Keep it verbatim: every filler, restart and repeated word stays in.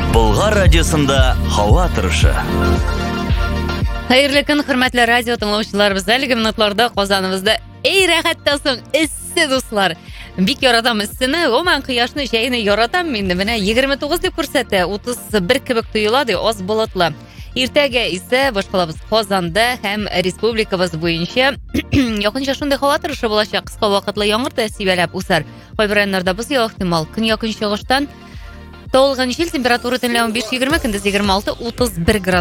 Болгар радиосында һава торышы. Хәерле көн, хөрмәтле радио тыңлаучыларыбыз. Әлеге минутларда Казаныбызда эй рәхәттәсен эссе дуслар. Бик яратам эссене, гоман кояшны, җәйне яратам инде. Менә егерме тугыз дип күрсәтә, утыз бер кебек тоела ди, аз болытлы. Иртәгә исә башкалабыз Казанда һәм республикабыз буенча якынча шундый һава торышы булачак. Кыска вакытлы яңгыр да сибәләп үсәр. Кайбер районнарда бозый ихтимал. Көньяк-көнчыгыштан Толган җил температура төнлә унбиш егерме, көндез егерме алты утыз бер градус.